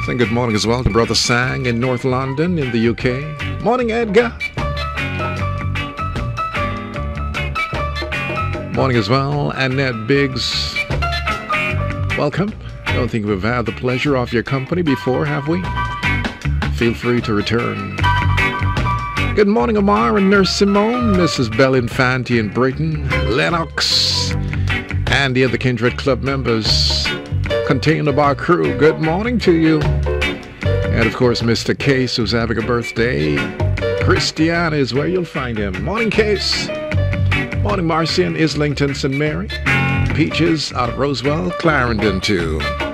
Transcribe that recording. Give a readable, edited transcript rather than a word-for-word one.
Saying good morning as well to Brother Sang in North London in the UK. Morning, Edgar. Morning as well, Annette Biggs. Welcome. Don't think we've had the pleasure of your company before, have we? Feel free to return. Good morning, Omar and Nurse Simone, Mrs. Belinfanti in Britain, Lennox, and the other Kindred Club members. Container Bar crew, good morning to you. And of course, Mr. Case, who's having a birthday. Christiana is where you'll find him. Morning, Case. Morning, Marcia in Islington, St. Mary. Peaches out of Rosewell, Clarendon, too.